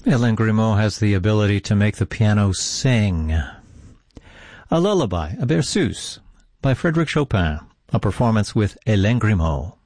Hélène Grimaud has the ability to make the piano sing. A lullaby, a berceuse, by Frédéric Chopin, a performance with Hélène Grimaud.